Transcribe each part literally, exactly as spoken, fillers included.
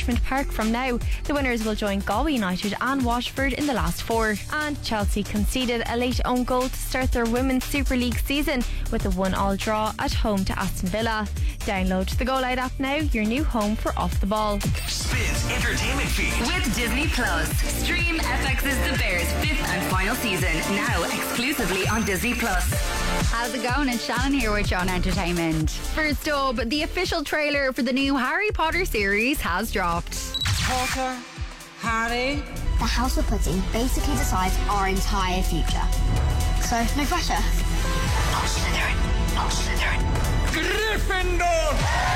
Thomond Park from now. The winners will join Galway United and Waterford in the last four. And Chelsea conceded a late own goal to start their Women's Super League season with a one all draw at home to Aston Villa. Download the Go Loud app now, your new home for Off the Ball. Spins Entertainment Feed with Disney Plus. Stream F X's The Bears fifth and final season now exclusively on Disney Plus. How's it going? It's Shannon here with you on Entertainment. First up, the official trailer for the new Harry Potter series has dropped. Potter, Harry. The House of Pudding basically decides our entire future. So, no pressure. Not Slytherin. Not Slytherin. Gryffindor!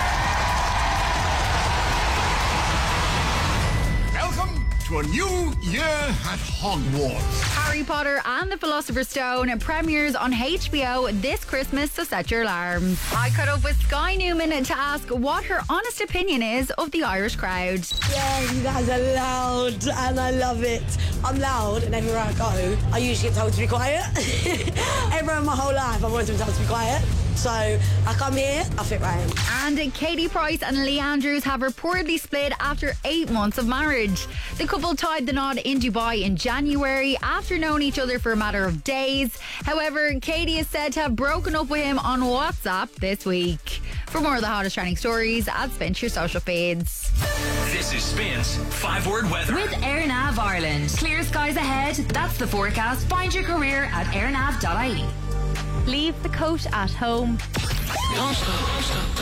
Welcome to a new year at Hogwarts. Harry Potter and the Philosopher's Stone premieres on H B O this Christmas, so set your alarms. I caught up with Sky Newman to ask what her honest opinion is of the Irish crowd. Yeah, you guys are loud and I love it. I'm loud and everywhere I go, I usually get told to be quiet. Everywhere my whole life, I've always been told to be quiet. So I come here, I fit right in. And Katie Price and Lee Andrews have reportedly split after eight months of marriage. The couple tied the knot in Dubai in January after knowing each other for a matter of days. However, Katie is said to have broken up with him on WhatsApp this week. For more of the hottest trending stories, add Spin to your social feeds. This is Spin's five word weather. With AirNav Ireland. Clear skies ahead. That's the forecast. Find your career at airnav dot I E. Leave the coat at home. Don't stop, stop,